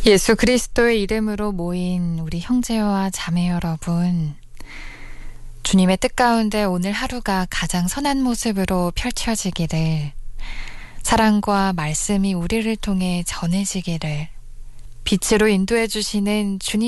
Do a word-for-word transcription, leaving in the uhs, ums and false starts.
예수 그리스도의 이름으로 모인 우리 형제와 자매 여러분, 주님의 뜻 가운데 오늘 하루가 가장 선한 모습으로 펼쳐지기를, 사랑과 말씀이 우리를 통해 전해지기를, 빛으로 인도해 주시는 주님